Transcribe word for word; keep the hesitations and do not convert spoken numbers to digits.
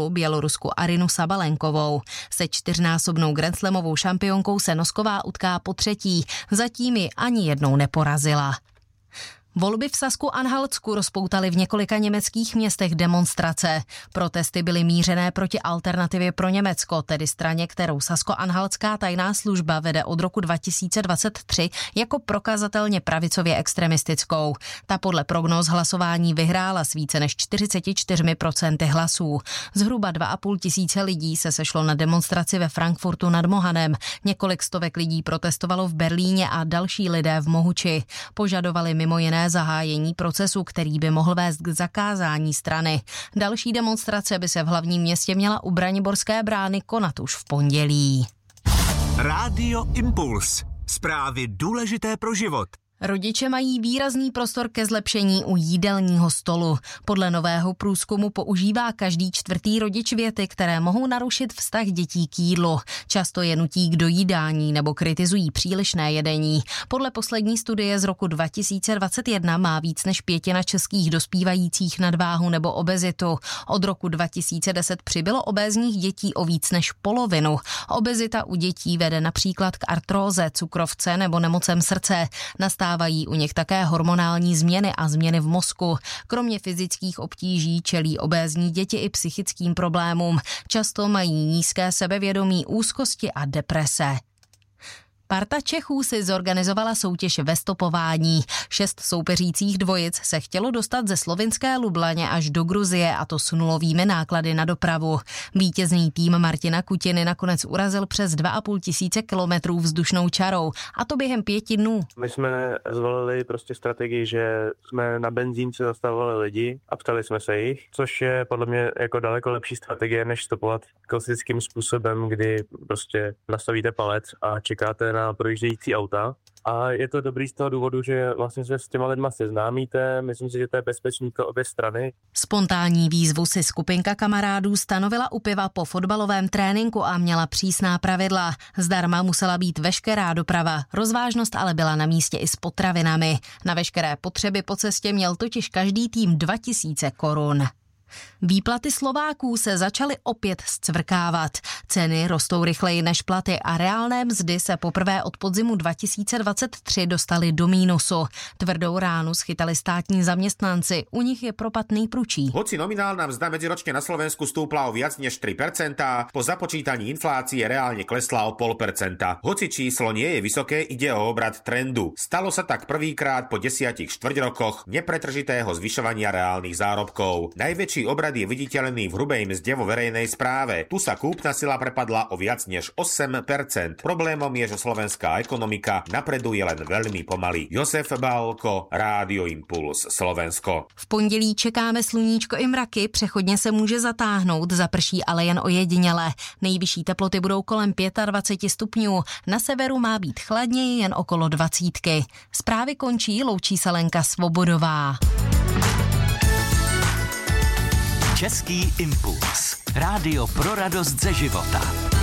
titulu Bělorusku Arinu Sabalenkovou. Se čtyřnásobnou grandslamovou šampionkou se Nosková utká po třetí, zatím ji ani jednou neporazila. Volby v Sasku-Anhaltsku rozpoutaly v několika německých městech demonstrace. Protesty byly mířené proti Alternativě pro Německo, tedy straně, kterou Sasko-Anhaltská tajná služba vede od roku dva tisíce dvacet tři jako prokazatelně pravicově extremistickou. Ta podle prognóz hlasování vyhrála s více než čtyřicet čtyři procent hlasů. Zhruba dva a půl tisíce lidí se sešlo na demonstraci ve Frankfurtu nad Mohanem. Několik stovek lidí protestovalo v Berlíně a další lidé v Mohuči. Požadovali mimo jiné zahájení procesu, který by mohl vést k zakázání strany. Další demonstrace by se v hlavním městě měla u Braniborské brány konat už v pondělí. Rádio Impuls. Zprávy důležité pro život. Rodiče mají výrazný prostor ke zlepšení u jídelního stolu. Podle nového průzkumu používá každý čtvrtý rodič věty, které mohou narušit vztah dětí k jídlu. Často je nutí k dojídání nebo kritizují přílišné jedení. Podle poslední studie z roku dva tisíce dvacet jedna má víc než pětina českých dospívajících nadváhu nebo obezitu. Od roku dva tisíce deset přibylo obézních dětí o víc než polovinu. Obezita u dětí vede například k artróze, cukrovce nebo nemocem srdce. Nastávají u nich také hormonální změny a změny v mozku. Kromě fyzických obtíží čelí obézní děti i psychickým problémům. Často mají nízké sebevědomí, úzkosti a deprese. Parta Čechů si zorganizovala soutěž ve stopování. Šest soupeřících dvojic se chtělo dostat ze slovinské Lublaně až do Gruzie, a to s nulovými náklady na dopravu. Vítězný tým Martina Kutiny nakonec urazil přes dva a půl tisíce kilometrů vzdušnou čarou, a to během pěti dnů. My jsme zvolili prostě strategii, že jsme na benzínce zastavovali lidi a ptali jsme se jich, což je podle mě jako daleko lepší strategie, než stopovat klasickým způsobem, kdy prostě nastavíte palec a čekáte na projíždějící auta. A je to dobrý z toho důvodu, že vlastně se s těma lidma seznámíte, myslím si, že to je bezpečný pro obě strany. Spontánní výzvu si skupinka kamarádů stanovila u piva po fotbalovém tréninku a měla přísná pravidla. Zdarma musela být veškerá doprava, rozvážnost ale byla na místě i s potravinami. Na veškeré potřeby po cestě měl totiž každý tým dva tisíce korun. Výplaty Slováků se začaly opět zcvrkávat. Ceny rostou rychleji než platy a reálné mzdy se poprvé od podzimu dva tisíce dvacet tři dostaly do mínusu. Tvrdou ránu schytali státní zaměstnanci, u nich je propad nejprudší. Hoci nominálna mzda medziročne na Slovensku stúpla o viac než tri percentá, po započítaní inflácie reálne klesla o pol percenta. Hoci číslo nie je vysoké, ide o obrad trendu. Stalo sa tak prvýkrát po desiatich štvrťrokoch nepretržitého zvyšovania reálnych zárobkov. Najväčší obrad je viditeľný v hrubej mzde vo verejnej správe. Tu sa kúpna sila prepadla o viac než osem percent. Problémom je, že slovenská ekonomika napreduje len veľmi pomaly. Josef Bálko, Rádio Impuls, Slovensko. V pondělí čekáme sluníčko i mraky, přechodně se může zatáhnout, zaprší ale jen ojediněle. Nejvyšší teploty budou kolem dvacet pět stupňů, na severu má být chladněji jen okolo dvacítky. Zprávy končí, loučí se Lenka Svobodová. Český impuls. Rádio pro radost ze života.